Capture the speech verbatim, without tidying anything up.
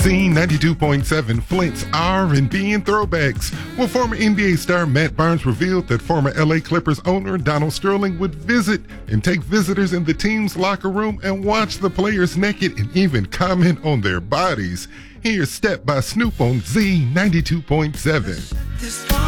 Z ninety-two point seven, Flint's R and B and throwbacks. Well, former N B A star Matt Barnes revealed that former L A Clippers owner Donald Sterling would visit and take visitors in the team's locker room and watch the players naked and even comment on their bodies. Here's Step by Snoop on Z ninety-two point seven.